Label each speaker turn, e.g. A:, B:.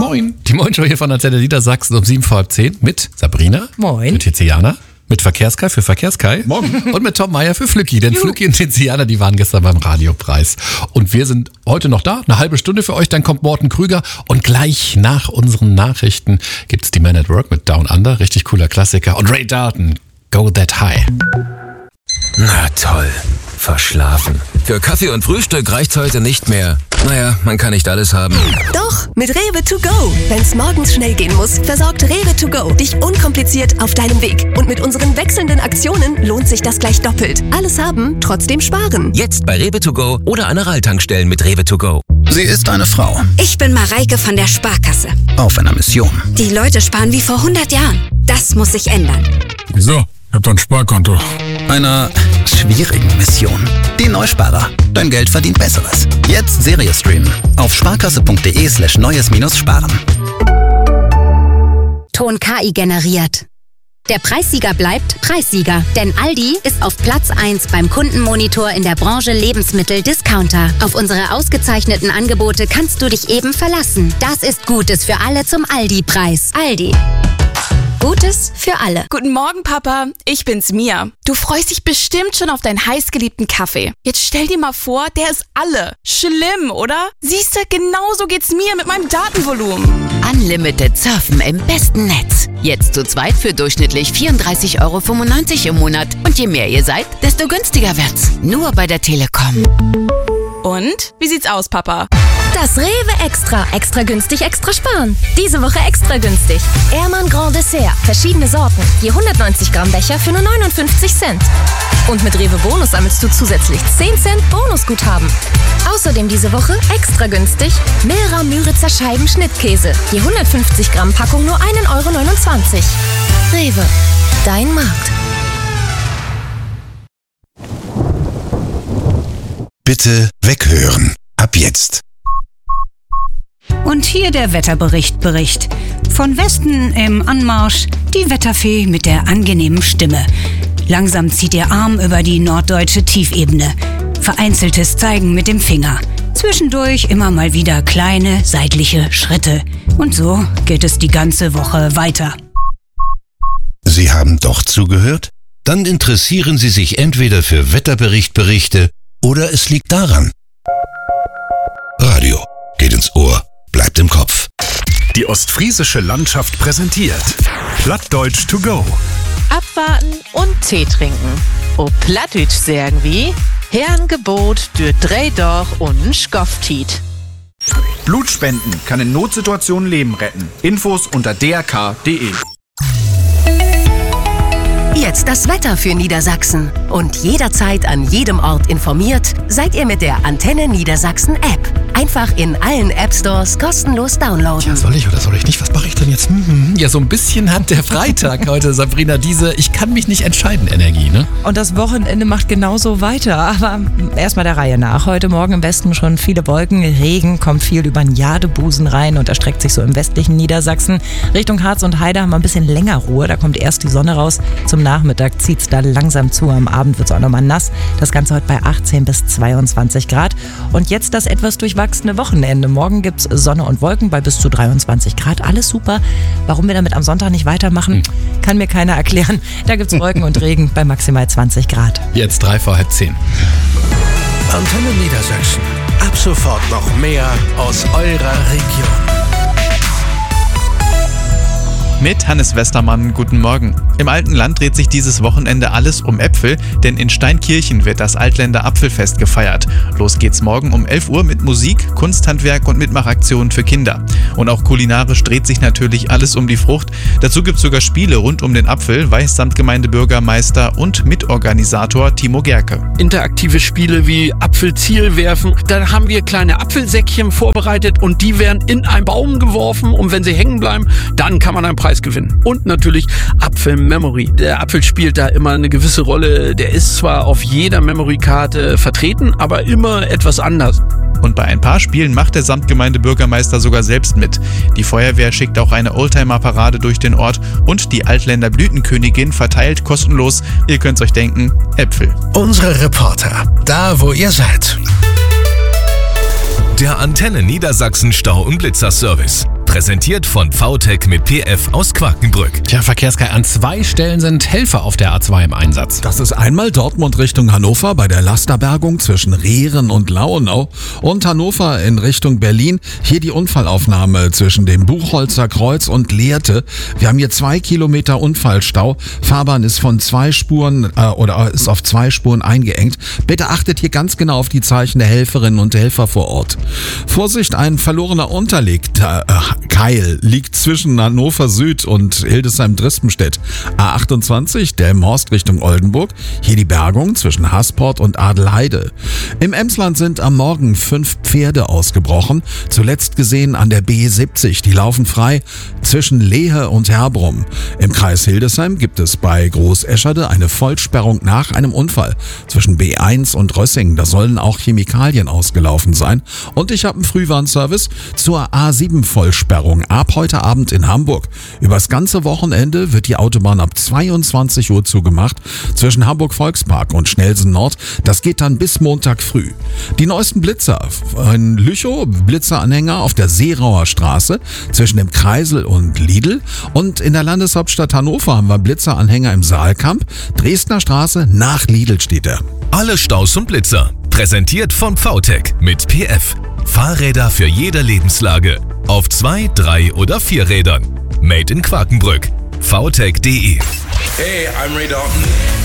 A: Moin. Die Moin-Show hier von Antenne Niedersachsen um 7:10 mit Sabrina.
B: Moin.
A: Mit Tiziana. Mit Verkehrskai für Verkehrskai.
C: Morgen.
A: Und mit Tom Meyer für Flücki. Denn Flücki und Tiziana, die waren gestern beim Radiopreis. Und wir sind heute noch da. Eine halbe Stunde für euch. Dann kommt Morten Krüger. Und gleich nach unseren Nachrichten gibt's die Man at Work mit Down Under. Richtig cooler Klassiker. Und Ray Dalton, Go That High.
D: Na toll. Verschlafen. Für Kaffee und Frühstück reicht's heute nicht mehr. Naja, man kann nicht alles haben.
E: Doch, mit Rewe to go. Wenn's morgens schnell gehen muss, versorgt Rewe to go dich unkompliziert auf deinem Weg. Und mit unseren wechselnden Aktionen lohnt sich das gleich doppelt. Alles haben, trotzdem sparen.
D: Jetzt bei Rewe to go oder an Aral-Tankstellen mit Rewe to go.
F: Sie ist eine Frau.
G: Ich bin Mareike von der Sparkasse.
F: Auf einer Mission.
G: Die Leute sparen wie vor 100 Jahren. Das muss sich ändern.
C: Wieso? Ich hab doch ein Sparkonto.
F: Einer schwierigen Mission. Die Neusparer. Dein Geld verdient Besseres. Jetzt Serie streamen. Auf sparkasse.de/neues-sparen.
H: Ton KI generiert. Der Preissieger bleibt Preissieger, denn Aldi ist auf Platz 1 beim Kundenmonitor in der Branche Lebensmittel-Discounter. Auf unsere ausgezeichneten Angebote kannst du dich eben verlassen. Das ist Gutes für alle zum Aldi-Preis. Aldi. Gutes für alle.
I: Guten Morgen, Papa. Ich bin's, Mia. Du freust dich bestimmt schon auf deinen heißgeliebten Kaffee. Jetzt stell dir mal vor, der ist alle. Schlimm, oder? Siehste, genauso geht's mir mit meinem Datenvolumen.
J: Unlimited Surfen im besten Netz. Jetzt zu zweit für durchschnittlich 34,95 € im Monat. Und je mehr ihr seid, desto günstiger wird's. Nur bei der Telekom.
I: Und? Wie sieht's aus, Papa?
K: Das Rewe Extra. Extra günstig, extra sparen. Diese Woche extra günstig. Ehrmann Grand Dessert. Verschiedene Sorten. Je 190 Gramm Becher für nur 59 Cent. Und mit Rewe Bonus sammelst du zusätzlich 10 Cent Bonusguthaben. Außerdem diese Woche extra günstig Milra Müritzer Scheiben Schnittkäse. Je 150 Gramm Packung nur 1,29 €. Rewe. Dein Markt.
L: Bitte weghören. Ab jetzt.
M: Und hier der Wetterbericht. Von Westen im Anmarsch die Wetterfee mit der angenehmen Stimme. Langsam zieht ihr Arm über die norddeutsche Tiefebene. Vereinzeltes Zeigen mit dem Finger. Zwischendurch immer mal wieder kleine seitliche Schritte. Und so geht es die ganze Woche weiter.
L: Sie haben doch zugehört? Dann interessieren Sie sich entweder für Wetterberichte oder es liegt daran. Radio geht ins Ohr, bleibt im Kopf.
N: Die ostfriesische Landschaft präsentiert Plattdeutsch to go.
B: Abwarten und Tee trinken. O Plattdeutsch sagen wie Herrengebot für Dreidorch und Schkofftiet.
C: Blutspenden kann in Notsituationen Leben retten. Infos unter drk.de.
E: Jetzt das Wetter für Niedersachsen. Und jederzeit an jedem Ort informiert, seid ihr mit der Antenne Niedersachsen App. Einfach in allen App-Stores kostenlos downloaden.
A: Ja, soll ich oder soll ich nicht? Was mache ich denn jetzt? Ja, so ein bisschen hat der Freitag heute, Sabrina, diese Ich kann mich nicht entscheiden Energie, ne?
B: Und das Wochenende macht genauso weiter. Aber erstmal der Reihe nach. Heute Morgen im Westen schon viele Wolken. Regen kommt viel über den Jadebusen rein und erstreckt sich so im westlichen Niedersachsen. Richtung Harz und Heide haben wir ein bisschen länger Ruhe. Da kommt erst die Sonne raus. Zum Nachmittag zieht es da langsam zu. Am Abend wird es auch nochmal nass. Das Ganze heute bei 18 bis 22 Grad. Und jetzt das etwas durchwachsene Wochenende. Morgen gibt es Sonne und Wolken bei bis zu 23 Grad. Alles super. Warum wir damit am Sonntag nicht weitermachen, kann mir keiner erklären. Da gibt es Wolken und Regen bei maximal 20 Grad.
A: Jetzt 10:03.
N: Antenne Niedersachsen. Ab sofort noch mehr aus eurer Region.
O: Mit Hannes Westermann, guten Morgen. Im alten Land dreht sich dieses Wochenende alles um Äpfel, denn in Steinkirchen wird das Altländer Apfelfest gefeiert. Los geht's morgen um 11 Uhr mit Musik, Kunsthandwerk und Mitmachaktionen für Kinder. Und auch kulinarisch dreht sich natürlich alles um die Frucht. Dazu gibt's sogar Spiele rund um den Apfel, weiß Samtgemeindebürgermeister und Mitorganisator Timo Gerke.
P: Interaktive Spiele wie Apfelziel werfen. Dann haben wir kleine Apfelsäckchen vorbereitet und die werden in einen Baum geworfen und wenn sie hängen bleiben, dann kann man einen Preis gewinnen. Und natürlich Apfel-Memory. Der Apfel spielt da immer eine gewisse Rolle. Der ist zwar auf jeder Memory-Karte vertreten, aber immer etwas anders.
O: Und bei ein paar Spielen macht der Samtgemeindebürgermeister sogar selbst mit. Die Feuerwehr schickt auch eine Oldtimer-Parade durch den Ort und die Altländer Blütenkönigin verteilt kostenlos, ihr könnt's euch denken, Äpfel.
N: Unsere Reporter, da wo ihr seid.
Q: Der Antenne Niedersachsen Stau- und Blitzerservice. Präsentiert von VTech mit PF aus Quakenbrück.
A: Tja, Verkehrskai, an 2 Stellen sind Helfer auf der A2 im Einsatz.
R: Das ist einmal Dortmund Richtung Hannover bei der Lasterbergung zwischen Rehren und Lauenau und Hannover in Richtung Berlin. Hier die Unfallaufnahme zwischen dem Buchholzer Kreuz und Lehrte. Wir haben hier 2 Kilometer Unfallstau. Fahrbahn ist von 2 Spuren ist auf 2 Spuren eingeengt. Bitte achtet hier ganz genau auf die Zeichen der Helferinnen und Helfer vor Ort. Vorsicht, ein verlorener Keil liegt zwischen Hannover Süd und Hildesheim-Drispenstedt. A28, Delmenhorst Richtung Oldenburg. Hier die Bergung zwischen Hasport und Adelheide. Im Emsland sind am Morgen 5 Pferde ausgebrochen. Zuletzt gesehen an der B70. Die laufen frei zwischen Lehe und Herbrum. Im Kreis Hildesheim gibt es bei Großescherde eine Vollsperrung nach einem Unfall zwischen B1 und Rössing. Da sollen auch Chemikalien ausgelaufen sein. Und ich habe einen Frühwarnservice zur A7-Vollsperrung ab heute Abend in Hamburg. Übers ganze Wochenende wird die Autobahn ab 22 Uhr zugemacht zwischen Hamburg-Volkspark und Schnelsen Nord. Das geht dann bis Montag früh. Die neuesten Blitzer. In Lüchow, Blitzeranhänger auf der Seerauer Straße zwischen dem Kreisel und Lidl. Und in der Landeshauptstadt Hannover haben wir Blitzeranhänger im Saalkamp. Dresdner Straße nach Lidl steht er.
Q: Alle Staus und Blitzer. Präsentiert von VTech mit PF. Fahrräder für jede Lebenslage. Auf 2, 3 oder 4 Rädern. Made in Quakenbrück. VTech.de.
N: Hey, I'm Ray Dalton.